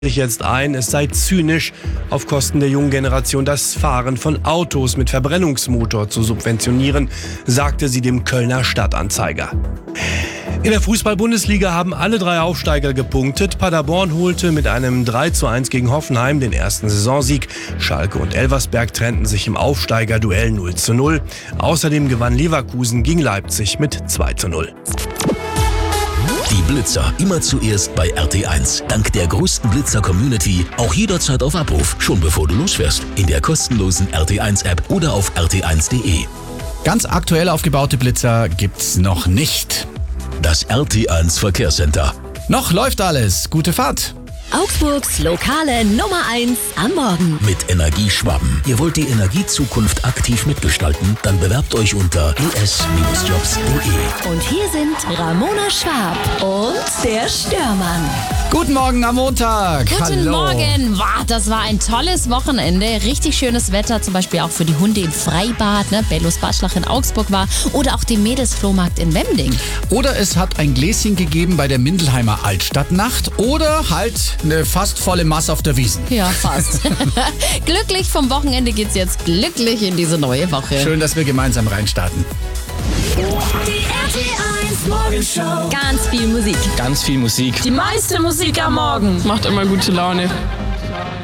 sich jetzt ein, es sei zynisch, auf Kosten der jungen Generation das Fahren von Autos mit Verbrennungsmotor zu subventionieren, sagte sie dem Kölner Stadtanzeiger. In der Fußball-Bundesliga haben alle 3 Aufsteiger gepunktet. Paderborn holte mit einem 3:1 gegen Hoffenheim den ersten Saisonsieg. Schalke und Elversberg trennten sich im Aufsteigerduell 0:0. Außerdem gewann Leverkusen gegen Leipzig mit 2:0. Die Blitzer immer zuerst bei RT1. Dank der größten Blitzer-Community auch jederzeit auf Abruf, schon bevor du losfährst. In der kostenlosen RT1-App oder auf rt1.de. Ganz aktuell aufgebaute Blitzer gibt's noch nicht. Das RT1 Verkehrscenter. Noch läuft alles. Gute Fahrt. Augsburgs lokale Nummer 1 am Morgen. Mit Energieschwaben. Ihr wollt die Energiezukunft aktiv mitgestalten? Dann bewerbt euch unter es-jobs.de. Und hier sind Ramona Schwab und der Störmann. Guten Morgen am Montag. Guten Hallo. Morgen. Wow, das war ein tolles Wochenende. Richtig schönes Wetter, zum Beispiel auch für die Hunde im Freibad. Bellos Badschlach in Augsburg war. Oder auch den Mädelsflohmarkt in Wemding. Oder es hat ein Gläschen gegeben bei der Mindelheimer Altstadtnacht. Oder halt eine fast volle Masse auf der Wiesn. Ja, fast. Glücklich vom Wochenende geht's jetzt glücklich in diese neue Woche. Schön, dass wir gemeinsam reinstarten. Die RT1 Morgenshow. Ganz viel Musik. Ganz viel Musik. Die meiste Musik am Morgen. Macht immer gute Laune.